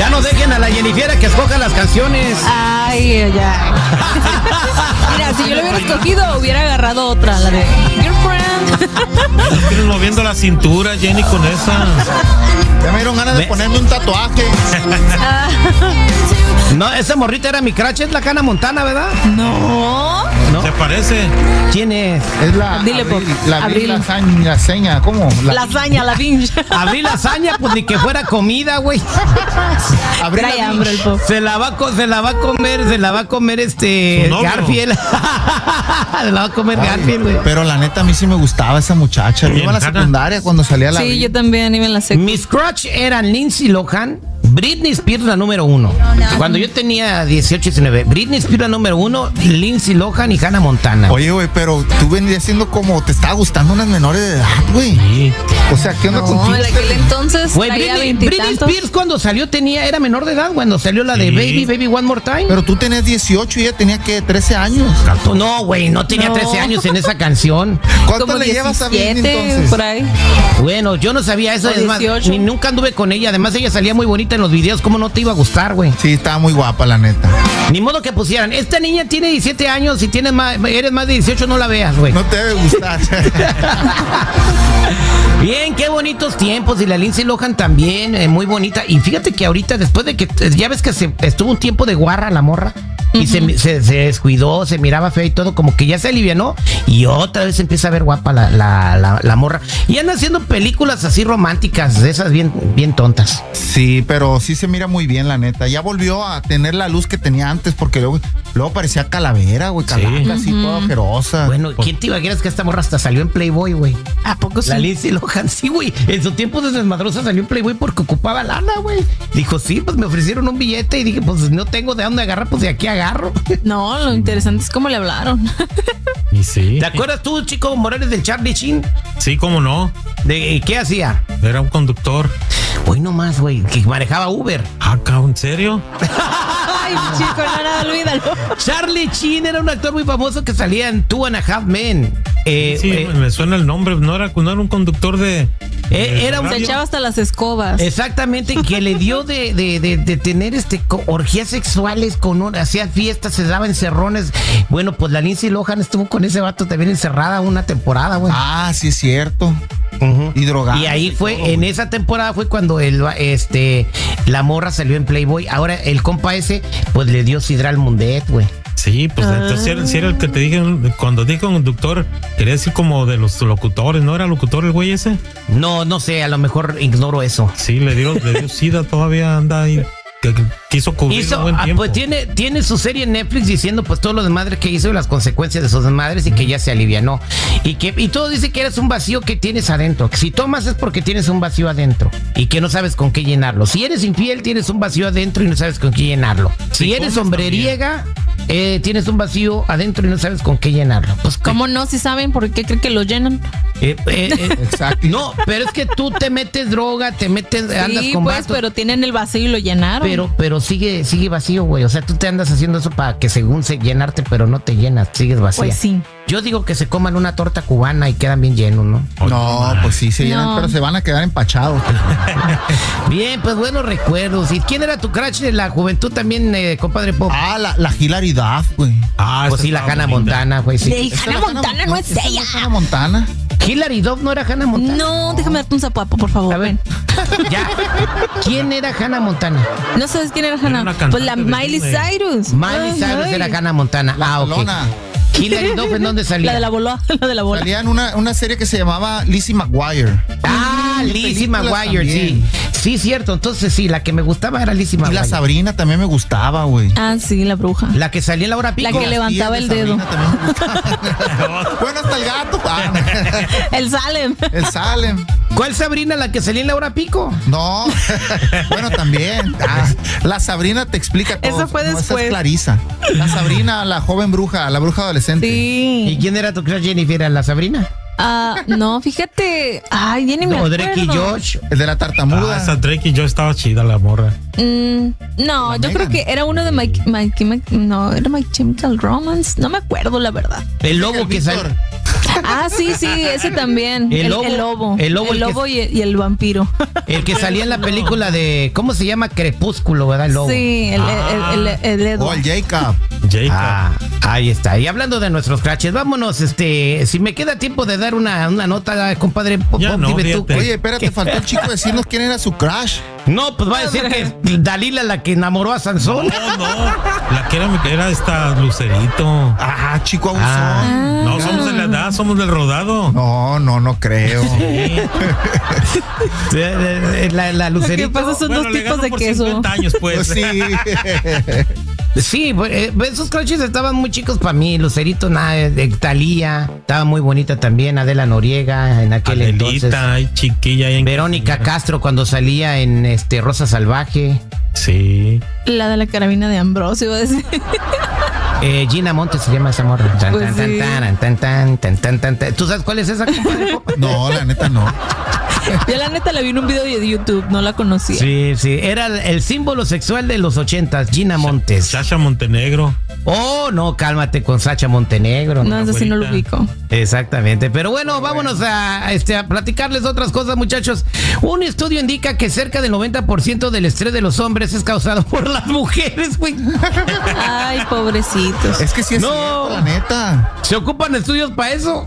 Ya no dejen a la Jennifer que escoja las canciones. Ay, ya. Mira, si yo lo hubiera escogido, hubiera agarrado otra, la de Girlfriend. Estás moviendo la cintura, Jenny, con esa. Ya me dieron ganas de ponerme un tatuaje. No, esa morrita era mi crush, es la Hannah Montana, ¿verdad? No. ¿No? ¿Te parece? ¿Quién es? Es la Dile, Pop. Abril Abril. Lasaña, ¿cómo? Lasaña, la binge. Abril Lasaña, pues ni que fuera comida, güey. Abril Trae hambre el Pop. Se la va a comer Su novio. Garfield. Se la va a comer Garfield, güey. Pero la neta, a mí sí me gustaba esa muchacha. Yo iba a la Hannah. secundaria cuando salía la. Sí, yo también iba en la secundaria. Mis crush eran Lindsay Lohan, Britney Spears la número 1. Cuando yo tenía 18, 19, Britney Spears la número 1, Lindsay Lohan y Hannah Montana. Oye, güey, pero tú venías siendo como te estaba gustando unas menores de edad, güey. Sí. O sea, ¿qué onda No, contigo? en aquel entonces Güey, traía Britney veintitantos. Spears cuando salió era menor de edad, cuando salió la de Sí. Baby One More Time. Pero tú tenías 18 y ella tenía, ¿qué? 13 años. No, güey, no tenía No. 13 años en esa canción. ¿Cuánto Como le llevas a Britney 17, entonces? por ahí. Bueno, yo no sabía eso, O es más, 18. ni nunca anduve con ella. Además, ella salía muy bonita en los videos. ¿Cómo no te iba a gustar, güey? Sí, estaba muy guapa, la neta. Ni modo que pusieran, esta niña tiene 17 años, si tienes eres más de 18, no la veas, güey. No te debe gustar. Bien, qué bonitos tiempos. Y la Lindsay Lohan también, muy bonita. Y fíjate que ahorita, después de que, ya ves que estuvo un tiempo de guarra la morra. Y se descuidó, se miraba fea y todo, como que ya se alivianó. Y otra vez empieza a ver guapa la morra. Y anda haciendo películas así románticas, de esas bien tontas. Sí, pero sí se mira muy bien, la neta. Ya volvió a tener la luz que tenía antes, porque luego parecía calavera, güey, calanda, así toda ojerosa. Bueno, ¿quién te imaginas que esta morra hasta salió en Playboy, güey? ¿A poco sí? La Lindsay Lohan, sí, güey. En su tiempo de desmadrosa salió en Playboy porque ocupaba lana, güey. Dijo, sí, pues me ofrecieron un billete y dije, pues no tengo de dónde agarrar, pues de aquí agarro. No, lo interesante es cómo le hablaron. Y sí. ¿Te acuerdas tú, Chico Morales, del Charlie Sheen? Sí, cómo no. ¿De qué hacía? Era un conductor. Hoy nomás, güey, que manejaba Uber. Acá, ¿en serio? Ay, chico, no, nada, olvídalo. Charlie Sheen era un actor muy famoso que salía en Two and a Half Men. Sí, me suena el nombre. No era un conductor de. Era un Se echaba hasta las escobas. Exactamente, que le dio de tener orgías sexuales hacía fiestas, se daba encerrones. Bueno, pues la Lindsay Lohan estuvo con ese vato también encerrada una temporada, güey. Ah, sí es cierto. Y drogada. Y ahí fue, en esa temporada fue cuando la morra salió en Playboy. Ahora el compa ese, pues le dio sidral Mundet, güey. Sí, pues entonces si era el que te dije, cuando dije conductor, quería decir como de los locutores, ¿no era locutor el güey ese? No sé, a lo mejor ignoro eso. Sí, le dio sida, todavía anda ahí. Que quiso cubrir un buen tiempo. Pues tiene su serie en Netflix diciendo pues todo lo desmadre que hizo y las consecuencias de sus desmadres y que ya se alivianó. Y todo dice que eres un vacío que tienes adentro. Que si tomas es porque tienes un vacío adentro y que no sabes con qué llenarlo. Si eres infiel, tienes un vacío adentro y no sabes con qué llenarlo. Si Si eres comes hombreriega, tienes un vacío adentro y no sabes con qué llenarlo. Pues, ¿Cómo no? Si saben por qué creen que lo llenan. Exacto. No, pero es que tú te metes droga, andas Sí, con pues, vatos. pero tienen el vacío y lo llenaron. Pero sigue vacío, güey. O sea, tú te andas haciendo eso para que según llenarte, pero no te llenas, sigues vacía. Pues sí. Yo digo que se coman una torta cubana y quedan bien llenos, ¿no? No, pues sí se llenan, No. pero se van a quedar empachados. Bien, pues buenos recuerdos. ¿Y quién era tu crush de la juventud también, compadre Pop? Ah, la Hilary Duff, güey. Pues sí, la Hannah Montana, güey, sí. De Hannah Montana no es ¿Esa ella. Hannah Montana? Hilary Duff no era Hannah Montana. No, déjame darte un zapapo, por favor. A ver, ya. ¿Quién era Hannah Montana? No sabes quién era Era Hannah. una cantante Pues la de Miley Disney. Cyrus. Miley Cyrus Ay. era Hannah Montana. Ok. Lona. Hilary Duff, ¿en dónde salía? La de la bola, la de la bola. Salía en una serie que se llamaba Lizzie McGuire. Lizzie películas McGuire, también. sí. Sí, cierto. Entonces sí, la que me gustaba era Lizzie Y McGuire. la Sabrina también me gustaba, güey. Ah, sí, la bruja. La que salía en la hora pico. La que levantaba el dedo. Sabrina también me gustaba. Bueno, hasta el gato. El Salem. El Salem. ¿Cuál Sabrina, la que salía en la hora pico? No, bueno, también. La Sabrina te explica todo. Eso fue No, esa después. es Clarisa. La Sabrina, la joven bruja, la bruja adolescente. ¿Y Sí. quién era tu crush, Jennifer? ¿Era la Sabrina? No, fíjate. Ay, ya ni me ¿O acuerdo. Drake y Josh? El de la tartamuda. Esa Drake y yo estaba chida la morra. No, yo creo que era uno de no, era My Chemical Romance. No me acuerdo, la verdad. El lobo que Víctor. salió. Ah, sí, ese también. El lobo. El lobo y el vampiro. El que salía en la película de, ¿cómo se llama? Crepúsculo, ¿verdad? El lobo. Sí, el Edward. O el Jacob. Ahí está. Y hablando de nuestros crashes, vámonos, si me queda tiempo de dar una nota, compadre, ya no, dime tú. Oye, espérate, faltó el chico decirnos quién era su crush. No, pues va a decir que Dalila la que enamoró a Sansón. No. La que era esta Lucerito. Chico abusón. No, somos de la edad, somos del rodado. No creo. Sí. La Lucerito. Lo que pasa son dos tipos de queso. 50 años, pues. Sí. Sí, esos crushes estaban muy chicos para mí. Lucerito, de Thalía, estaba muy bonita también. Adela Noriega en aquel entonces. Ay, chiquilla. Verónica Castro cuando salía en Rosa Salvaje. Sí. La de la carabina de Ambrosio, iba a decir. Gina Montes se llama esa morra. Pues sí. ¿Tú sabes cuál es esa, compadre? No, la neta no. Yo la neta la vi en un video de YouTube, no la conocía. Sí, era el símbolo sexual de los 80s, Gina Montes. Sacha Montenegro. Oh, no, cálmate con Sacha Montenegro. No, eso sí no lo ubico. Exactamente, pero bueno, vámonos a platicarles otras cosas, muchachos. Un estudio indica que cerca del 90% del estrés de los hombres es causado por las mujeres, güey. Ay, pobrecitos. Es que sí es cierto, la neta. ¿Se ocupan estudios para eso?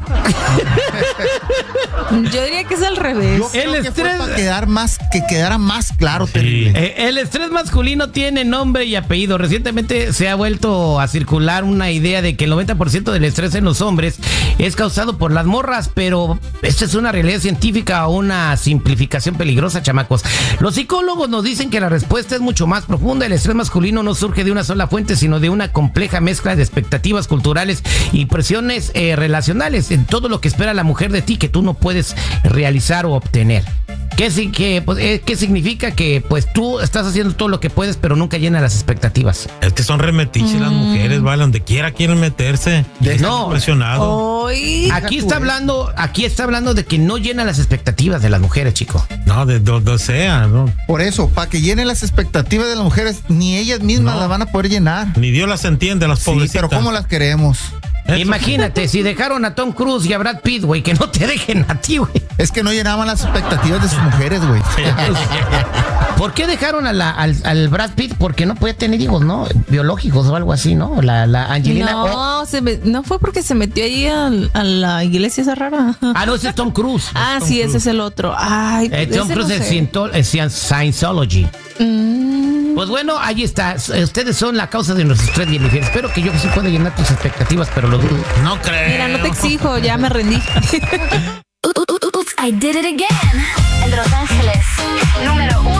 Yo diría que es al revés. El estrés para quedara más claro. Sí. El estrés masculino tiene nombre y apellido. Recientemente se ha vuelto a circular una idea de que el 90% del estrés en los hombres es causado por las morras, pero esta es una realidad científica o una simplificación peligrosa, chamacos. Los psicólogos nos dicen que la respuesta es mucho más profunda. El estrés masculino no surge de una sola fuente, sino de una compleja mezcla de expectativas culturales y presiones relacionales en todo lo que espera la mujer de ti que tú no puedes realizar o obtener. ¿Qué significa? Que pues tú estás haciendo todo lo que puedes, pero nunca llena las expectativas. Es que son remetiches las mujeres, ¿vale? Donde quiera quieren meterse. No. Presionado. Aquí está hablando de que no llena las expectativas de las mujeres, chico. No, de donde sea, ¿no? Por eso, para que llenen las expectativas de las mujeres, ni ellas mismas las van a poder llenar. Ni Dios las entiende, las pobrecitas. Sí, pero ¿cómo las queremos? Eso. Imagínate, si dejaron a Tom Cruise y a Brad Pitt, güey, que no te dejen a ti, güey. Es que no llenaban las expectativas de sus mujeres, güey. ¿Por qué dejaron al Brad Pitt? Porque no podía tener hijos, ¿no? Biológicos o algo así, ¿no? La Angelina. No fue porque se metió ahí a la iglesia esa rara. No, ese es Tom Cruise. Sí, ese es el otro. Ay, Tom Cruise es Scientology. Pues bueno, ahí está. Ustedes son la causa de nuestros estrés, Jennifer. Espero que yo sí pueda llenar tus expectativas, pero lo dudo. No creo. Mira, no te exijo, ya me rendí. I did it again. El de Los Ángeles, número 1.